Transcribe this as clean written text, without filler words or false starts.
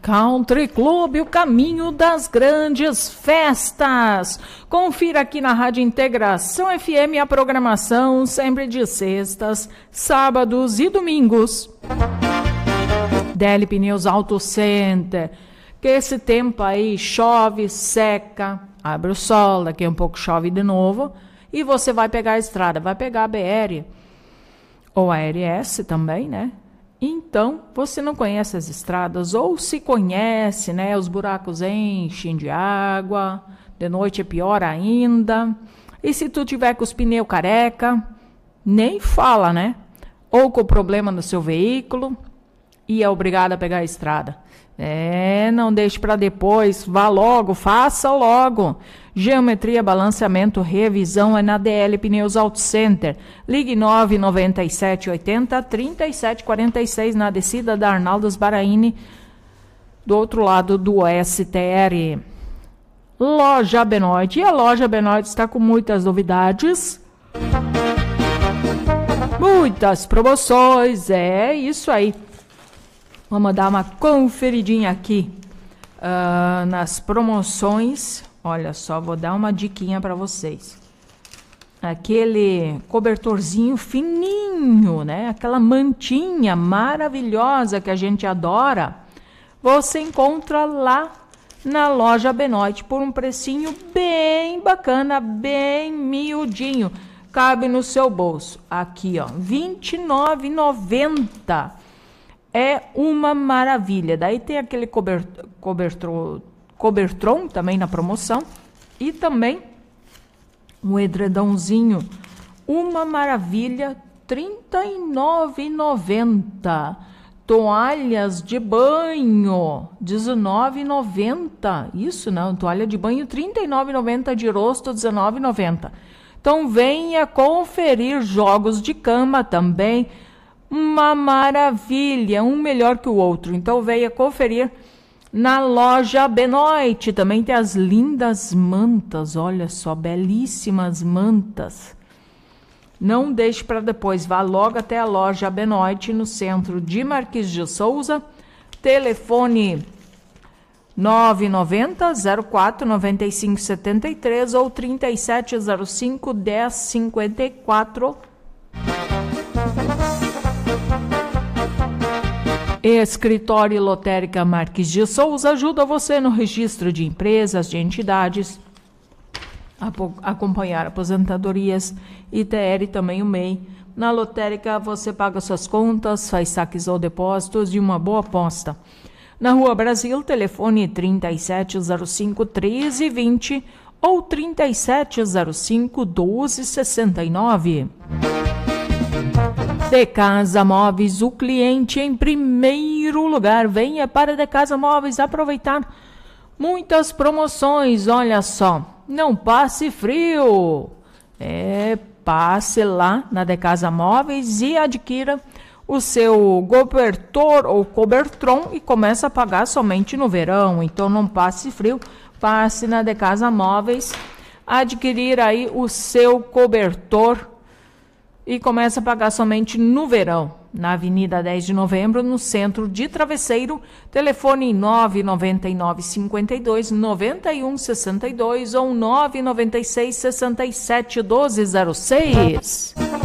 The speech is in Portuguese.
Country Club, o caminho das grandes festas. Confira aqui na Rádio Integração FM a programação sempre de sextas, sábados e domingos. DL Pneus Auto Center, que esse tempo aí chove, seca, abre o sol, daqui a um pouco chove de novo e você vai pegar a estrada, vai pegar a BR ou a RS também, né? Então, você não conhece as estradas, ou se conhece, né? Os buracos enchem de água, de noite é pior ainda. E se tu tiver com os pneus careca, nem fala, né? Ou com problema no seu veículo e é obrigado a pegar a estrada. Não deixe para depois, vá logo, faça logo. Geometria, balanceamento, revisão é na DL Pneus Auto Center. Ligue 99780-3746 na descida da Arnaldos Baraini, do outro lado do STR. Loja Benoit. E a Loja Benoit está com muitas novidades. Muitas promoções, é isso aí. Vamos dar uma conferidinha aqui nas promoções. Olha só, vou dar uma diquinha para vocês. Aquele cobertorzinho fininho, né? Aquela mantinha maravilhosa que a gente adora. Você encontra lá na Loja Benoit por um precinho bem bacana, bem miudinho. Cabe no seu bolso. Aqui, ó, R$ 29,90. É uma maravilha. Daí tem aquele cobertron também na promoção. E também um edredomzinho. Uma maravilha, R$ 39,90. Toalhas de banho, R$ 19,90. Isso não, toalha de banho, R$ 39,90 de rosto, R$ 19,90. Então venha conferir jogos de cama também. Uma maravilha, um melhor que o outro. Então venha conferir na Loja Benoit. Também tem as lindas mantas, olha só, belíssimas mantas. Não deixe para depois, vá logo até a Loja Benoit no centro de Marquês de Souza. Telefone 990-04-9573 ou 3705-1054. Escritório Lotérica Marquês de Souza ajuda você no registro de empresas, de entidades, acompanhar aposentadorias, ITR também o MEI. Na lotérica você paga suas contas, faz saques ou depósitos de uma boa aposta. Na Rua Brasil, telefone 3705-1320 ou 3705-1269. De Casa Móveis, o cliente em primeiro lugar. Venha para De Casa Móveis aproveitar muitas promoções. Olha só, não passe frio. Passe lá na De Casa Móveis e adquira o seu cobertor ou cobertron e comece a pagar somente no verão. Então não passe frio, passe na De Casa Móveis, adquirir aí o seu cobertor e começa a pagar somente no verão. Na Avenida 10 de Novembro, no centro de Travesseiro, telefone 999-52-9162 ou 996-67-1206.